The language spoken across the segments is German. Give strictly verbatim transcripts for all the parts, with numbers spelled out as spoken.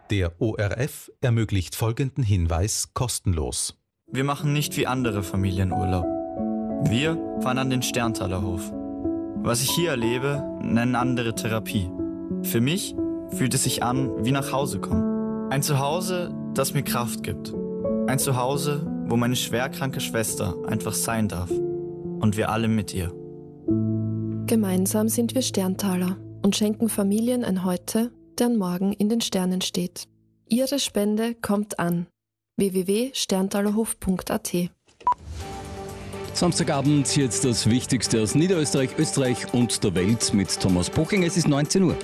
Der O R F ermöglicht folgenden Hinweis kostenlos. Wir machen nicht wie andere Familien Urlaub. Wir fahren an den Sterntaler Hof. Was ich hier erlebe, nennen andere Therapie. Für mich fühlt es sich an wie nach Hause kommen. Ein Zuhause, das mir Kraft gibt. Ein Zuhause, wo meine schwerkranke Schwester einfach sein darf. Und wir alle mit ihr. Gemeinsam sind wir Sterntaler und schenken Familien ein Heute, deren Morgen in den Sternen steht. Ihre Spende kommt an. w w w punkt sterntalerhof punkt a t. Samstagabend jetzt das Wichtigste aus Niederösterreich, Österreich und der Welt mit Thomas Poching. Es ist neunzehn Uhr.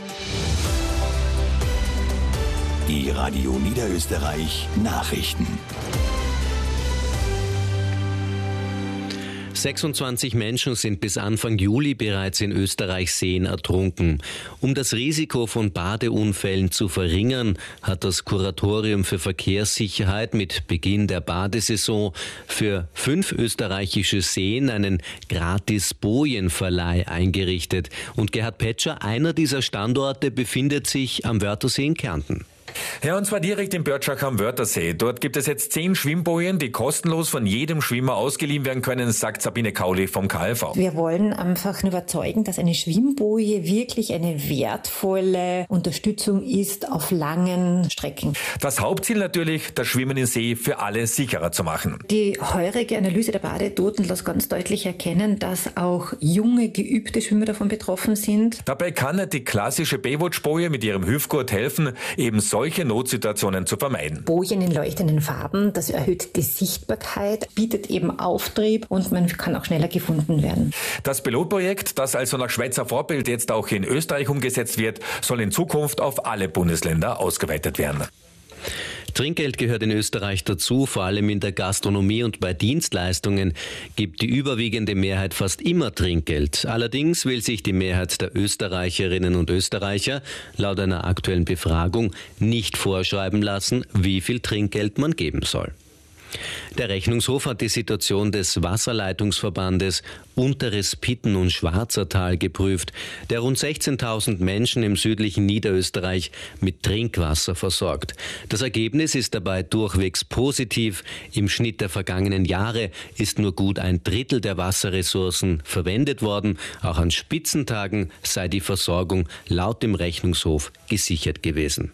Die Radio Niederösterreich Nachrichten. sechsundzwanzig Menschen sind bis Anfang Juli bereits in Österreichs Seen ertrunken. Um das Risiko von Badeunfällen zu verringern, hat das Kuratorium für Verkehrssicherheit mit Beginn der Badesaison für fünf österreichische Seen einen Gratis-Bojenverleih eingerichtet. Und Gerhard Petscher, einer dieser Standorte, befindet sich am Wörthersee in Kärnten. Ja, und zwar direkt in Börtschach am Wörthersee. Dort gibt es jetzt zehn Schwimmbojen, die kostenlos von jedem Schwimmer ausgeliehen werden können, sagt Sabine Kauli vom K L V. Wir wollen einfach überzeugen, dass eine Schwimmboje wirklich eine wertvolle Unterstützung ist auf langen Strecken. Das Hauptziel natürlich, das Schwimmen im See für alle sicherer zu machen. Die heurige Analyse der Badetoten lässt ganz deutlich erkennen, dass auch junge, geübte Schwimmer davon betroffen sind. Dabei kann die klassische Baywatch-Boje mit ihrem Hüftgurt helfen, eben solche Notsituationen zu vermeiden. Bojen in leuchtenden Farben, das erhöht die Sichtbarkeit, bietet eben Auftrieb und man kann auch schneller gefunden werden. Das Pilotprojekt, das also nach Schweizer Vorbild jetzt auch in Österreich umgesetzt wird, soll in Zukunft auf alle Bundesländer ausgeweitet werden. Trinkgeld gehört in Österreich dazu, vor allem in der Gastronomie und bei Dienstleistungen gibt die überwiegende Mehrheit fast immer Trinkgeld. Allerdings will sich die Mehrheit der Österreicherinnen und Österreicher laut einer aktuellen Befragung nicht vorschreiben lassen, wie viel Trinkgeld man geben soll. Der Rechnungshof hat die Situation des Wasserleitungsverbandes Unteres Pitten und Schwarzertal geprüft, der rund sechzehntausend Menschen im südlichen Niederösterreich mit Trinkwasser versorgt. Das Ergebnis ist dabei durchwegs positiv. Im Schnitt der vergangenen Jahre ist nur gut ein Drittel der Wasserressourcen verwendet worden. Auch an Spitzentagen sei die Versorgung laut dem Rechnungshof gesichert gewesen.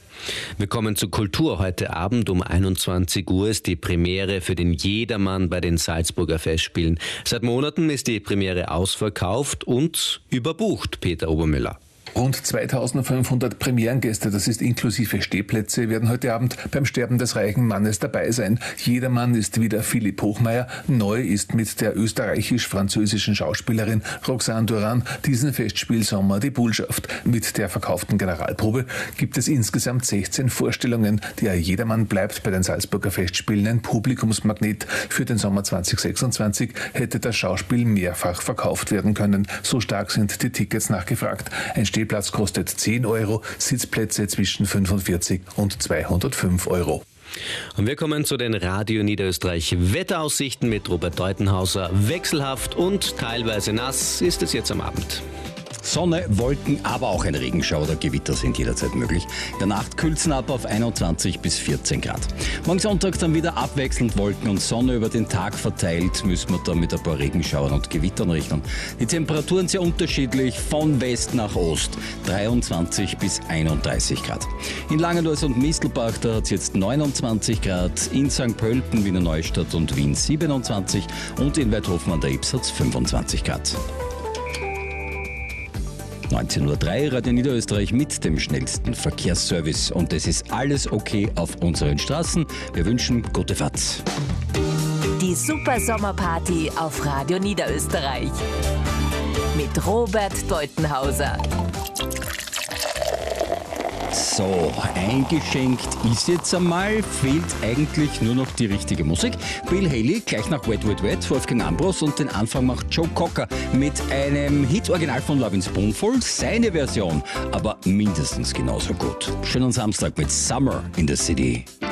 Wir kommen zur Kultur. Heute Abend um einundzwanzig Uhr ist die Premiere für den Jedermann bei den Salzburger Festspielen. Seit Monaten ist die Premiere ausverkauft und überbucht, Peter Obermüller. Rund zweitausendfünfhundert Premierengäste, das ist inklusive Stehplätze, werden heute Abend beim Sterben des reichen Mannes dabei sein. Jedermann ist wieder Philipp Hochmeier. Neu ist mit der österreichisch-französischen Schauspielerin Roxane Duran diesen Festspielsommer die Bullschaft. Mit der verkauften Generalprobe gibt es insgesamt sechzehn Vorstellungen. Der Jedermann bleibt bei den Salzburger Festspielen ein Publikumsmagnet. Für den Sommer zweitausendsechsundzwanzig hätte das Schauspiel mehrfach verkauft werden können. So stark sind die Tickets nachgefragt. Ein Stehplatz kostet zehn Euro, Sitzplätze zwischen fünfundvierzig und zweihundertfünf Euro. Und wir kommen zu den Radio Niederösterreich Wetteraussichten mit Robert Deutenhauser. Wechselhaft und teilweise nass ist es jetzt am Abend. Sonne, Wolken, aber auch ein Regenschauer oder Gewitter sind jederzeit möglich. In der Nacht kühlt es ab auf einundzwanzig bis vierzehn Grad. Morgen Sonntag dann wieder abwechselnd Wolken und Sonne über den Tag verteilt. Müssen wir da mit ein paar Regenschauern und Gewittern rechnen. Die Temperaturen sehr unterschiedlich, von West nach Ost. dreiundzwanzig bis einunddreißig Grad. In Langenlois und Mistelbach, da hat es jetzt neunundzwanzig Grad. In Sankt Pölten, Wiener Neustadt und Wien siebenundzwanzig. Und in Weidhofen an der Ybbs hat es fünfundzwanzig Grad. neunzehn Uhr drei, Radio Niederösterreich mit dem schnellsten Verkehrsservice. Und es ist alles okay auf unseren Straßen. Wir wünschen gute Fahrt. Die Super Sommerparty auf Radio Niederösterreich. Mit Robert Deutenhauser. So, eingeschenkt ist jetzt einmal, fehlt eigentlich nur noch die richtige Musik. Bill Haley, gleich nach Wet Wet Wet, Wolfgang Ambros und den Anfang macht Joe Cocker mit einem Hit-Original von Lovin' Spoonful, seine Version, aber mindestens genauso gut. Schönen Samstag mit Summer in the City.